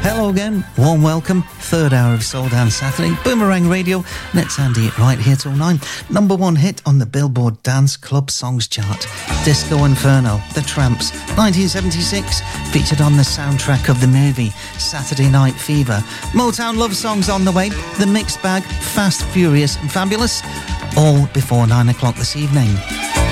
Hello again, warm welcome. Third hour of Soul Dance Saturday, Boomerang Radio. Let's Andy it right here till 9. Number 1 hit on the Billboard Dance Club Songs chart. Disco Inferno, The Tramps, 1976, featured on the soundtrack of the movie Saturday Night Fever. Motown love songs on the way, The Mixed Bag, Fast, Furious and Fabulous, all before 9 o'clock this evening.